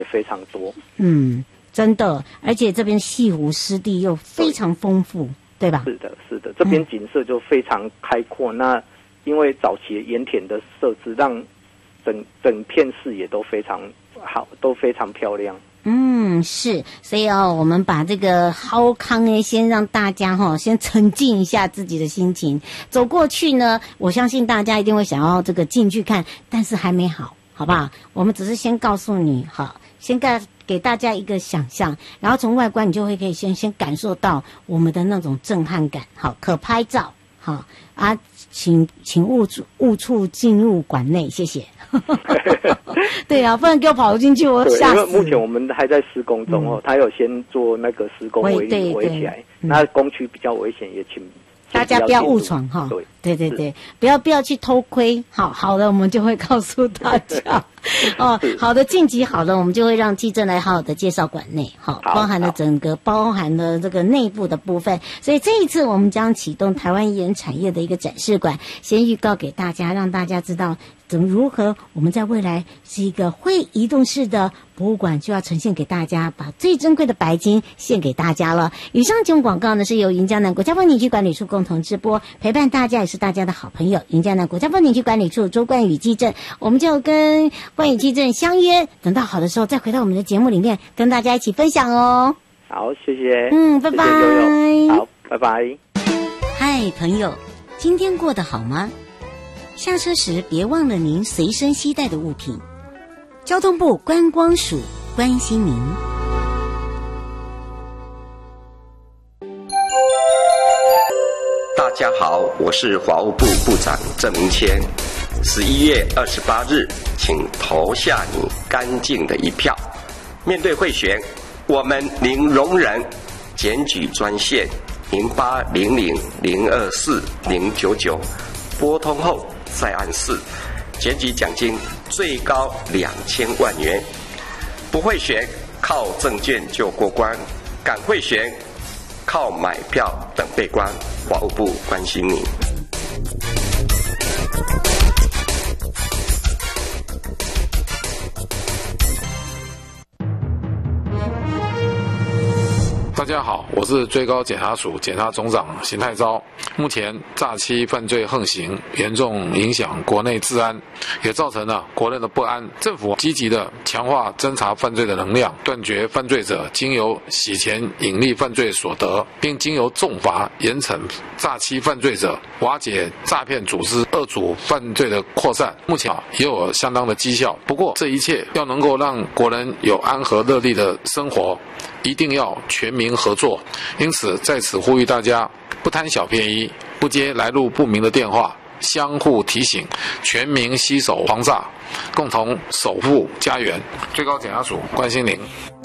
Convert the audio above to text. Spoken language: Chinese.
非常多。 真的，而且这边西湖湿地又非常丰富，对吧？ 是的，是的，这边景色就非常开阔。那因为早期盐田的设置，让整片视野都非常好，都非常漂亮。 是，所以我们把这个好康呢，先让大家先沉浸一下自己的心情。走过去呢，我相信大家一定会想要这个进去看，但是还没好，好不好？我们只是先告诉你，先给大家一个想象，然后从外观你就会可以先感受到我们的那种震撼感。好，可拍照，好啊，请勿触进入馆内，谢谢。对啊，不然给我跑进去，我吓死。 因为目前我们还在施工中他有先做那个施工围起来，那工区比较危险，也请大家不要误闯哈。对，不要去偷窥。好的，我们就会告诉大家。好的，晋级好了，我们就会让纪政来好好的介绍馆内，包含了这个内部的部分。所以这一次我们将启动台湾盐产业的一个展示馆，先预告给大家，让大家知道如何我们在未来是一个会移动式的博物馆，就要呈现给大家，把最珍贵的白金献给大家了。以上节目广告呢是由云嘉南国家风景区管理处共同直播，陪伴大家也是大家的好朋友云嘉南国家风景区管理处周冠宇纪政，我们就跟冠宇纪政相约，等到好的时候再回到我们的节目里面跟大家一起分享哦。 好，谢谢。 拜拜。 谢谢悠悠。好，拜拜。 嗨，朋友，今天过得好吗？下车时别忘了您随身携带的物品。交通部观光署关心您。 大家好，我是法务部部长郑明谦。11月28日，请投下你干净的一票。面对贿选，我们零容忍。检举专线0800024099，拨通后再按4，检举奖金最高2000万元。不会选，靠证件就过关；敢会选，靠买票等被关。法务部关心你。 大家好，我是最高检察署检察总长邢泰钊。目前诈欺犯罪横行，严重影响国内治安，也造成了国人的不安。政府积极的强化侦查犯罪的能量，断绝犯罪者经由洗钱隐匿犯罪所得，并经由重罚严惩诈欺犯罪者，瓦解诈骗组织恶组犯罪的扩散。目前也有相当的绩效。不过这一切要能够让国人有安和乐利的生活，一定要全民合作。因此在此呼吁大家，不贪小便宜，不接来路不明的电话，相互提醒，全民携手防诈，共同守护家园。最高检察署关心您。